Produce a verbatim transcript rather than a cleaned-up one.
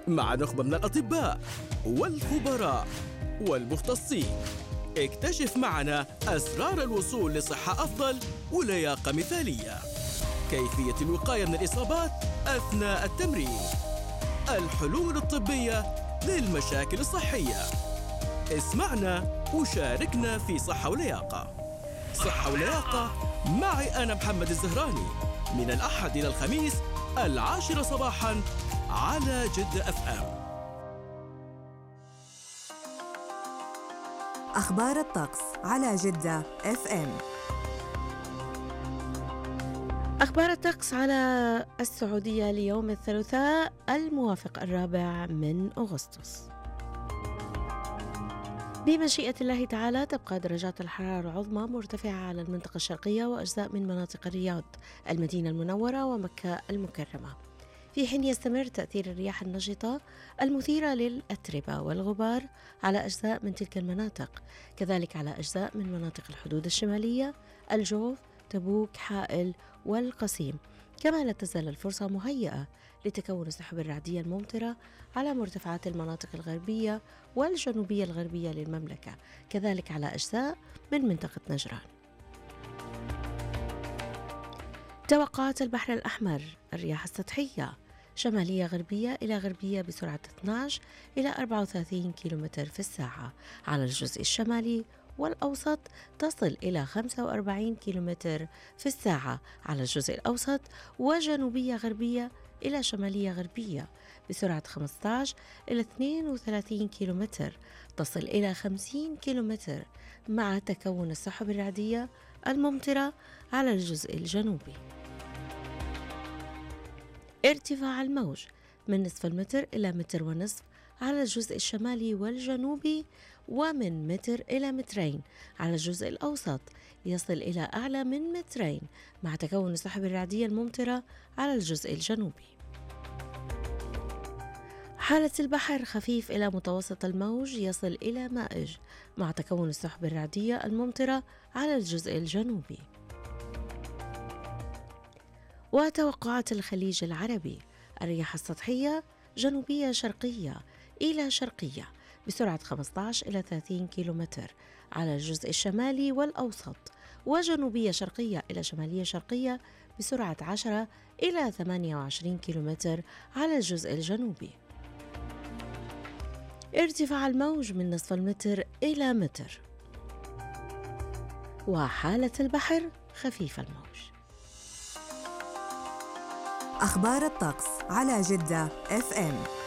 مع نخبة من الأطباء والخبراء والمختصين. اكتشف معنا أسرار الوصول لصحة أفضل ولياقة مثالية، كيفية الوقاية من الإصابات أثناء التمرين، الحلول الطبية للمشاكل الصحية. اسمعنا وشاركنا في صحة ولياقة. صحة ولياقة معي أنا محمد الزهراني، من الأحد إلى الخميس العاشرة صباحاً على جدة أف أم. أخبار الطقس على جدة أف أم. أخبار الطقس على السعودية ليوم الثلاثاء الموافق الرابع من أغسطس. بمشيئة الله تعالى تبقى درجات الحرارة العظمى مرتفعة على المنطقة الشرقية وأجزاء من مناطق الرياض، المدينة المنورة ومكة المكرمة، في حين يستمر تأثير الرياح النشطة المثيرة للأتربة والغبار على أجزاء من تلك المناطق، كذلك على أجزاء من مناطق الحدود الشمالية، الجوف، تبوك، حائل والقصيم. كما لا تزال الفرصة مهيئة لتكون السحب الرعدية الممطرة على مرتفعات المناطق الغربية والجنوبية الغربية للمملكة، كذلك على أجزاء من منطقة نجران. توقعات البحر الأحمر: الرياح السطحية شمالية غربية إلى غربية بسرعة اثني عشر إلى أربعة وثلاثين كيلومتر في الساعة على الجزء الشمالي والأوسط، تصل إلى خمسة وأربعين كيلومتر في الساعة على الجزء الأوسط، وجنوبية غربية إلى شمالية غربية بسرعة خمسة عشر إلى اثنين وثلاثين كيلومتر، تصل إلى خمسين كيلومتر، مع تكون السحب الرعدية الممطرة على الجزء الجنوبي. ارتفاع الموج من نصف المتر إلى متر ونصف على الجزء الشمالي والجنوبي، ومن متر إلى مترين على الجزء الأوسط، يصل إلى أعلى من مترين، مع تكون السحب الرعدية الممطرة على الجزء الجنوبي. حالة البحر: خفيف إلى متوسط الموج، يصل إلى مائج، مع تكون السحب الرعدية الممطرة على الجزء الجنوبي. وتوقعات الخليج العربي: الرياح السطحية جنوبية شرقية إلى شرقية بسرعة خمسة عشر إلى ثلاثين كيلومتر على الجزء الشمالي والأوسط، وجنوبية شرقية إلى شمالية شرقية بسرعة عشرة إلى ثمانية وعشرين كيلومتر على الجزء الجنوبي. ارتفاع الموج من نصف المتر إلى متر. وحالة البحر: خفيف الموج. أخبار الطقس على جدة أف أم.